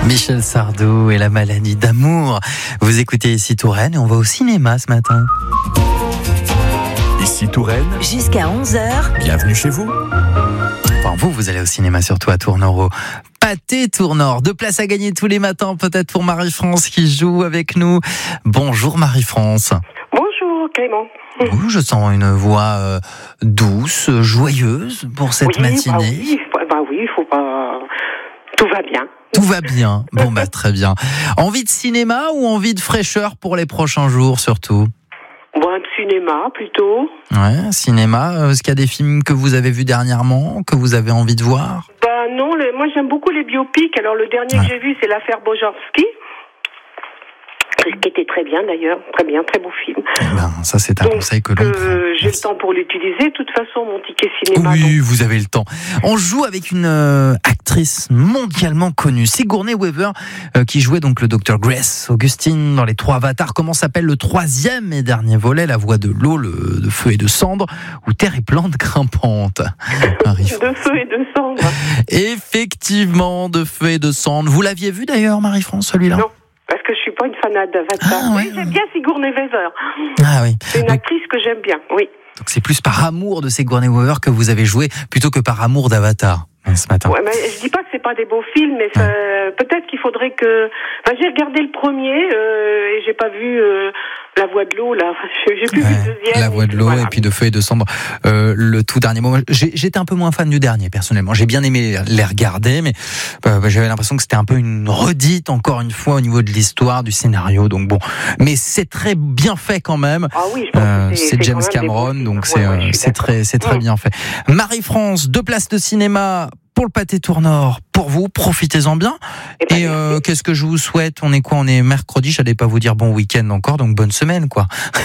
Michel Sardou et la maladie d'amour. Vous écoutez Ici Touraine et on va au cinéma ce matin. Ici Touraine, jusqu'à 11h. bienvenue chez vous. Enfin, vous allez au cinéma surtout à Tournord au Pâté Tournord. 2 places à gagner tous les matins, peut-être pour Marie-France qui joue avec nous. Bonjour Marie-France. Bonjour Clément. Oui, je sens une voix douce, joyeuse pour cette matinée. Oui, il faut pas... Tout va bien. Tout va bien. Bon, très bien. Envie de cinéma ou envie de fraîcheur pour les prochains jours surtout ? Bon, cinéma plutôt. Ouais, cinéma. Est-ce qu'il y a des films que vous avez vus dernièrement, que vous avez envie de voir ? Non, moi j'aime beaucoup les biopics. Alors le dernier que j'ai vu, c'est l'affaire Bojanski. Qui était très bien d'ailleurs, très bien, très beau film. Ça c'est un conseil que l'on prend. J'ai le temps pour l'utiliser. De toute façon, mon ticket cinéma. Oui, vous avez le temps. On joue avec une actrice mondialement connue, Sigourney Weaver, qui jouait donc le Dr Grace Augustine dans les 3 Avatars. Comment s'appelle le 3e et dernier volet, La Voix de l'eau, de feu et de cendre, ou Terre et plantes grimpantes. De feu et de cendre. Effectivement, de feu et de cendre. Vous l'aviez vu d'ailleurs, Marie-France, celui-là ? Non. Parce que je suis pas une fanade d'Avatar. Oui, j'aime bien Sigourney Weaver. Ah oui. C'est une actrice que j'aime bien, oui. Donc c'est plus par amour de Sigourney Weaver que vous avez joué plutôt que par amour d'Avatar ce matin. Ouais, mais je dis pas que c'est pas des beaux films, mais peut-être qu'il faudrait que. J'ai regardé le premier et j'ai pas vu La Voix de l'eau là. J'ai plus vu le deuxième. La Voix de l'eau et puis De feu et de cendre. Le tout dernier moment. J'étais un peu moins fan du dernier personnellement. J'ai bien aimé les regarder, mais j'avais l'impression que c'était un peu une redite encore une fois au niveau de l'histoire, du scénario. Donc bon, mais c'est très bien fait quand même. Ah oui, je pense que c'est James Cameron, donc c'est très bien fait. Marie-France, 2 places de cinéma pour le Pâté Tournord, pour vous, profitez-en bien. Et qu'est-ce que je vous souhaite ? On est quoi ? On est mercredi, j'allais pas vous dire bon week-end encore, donc bonne semaine, quoi.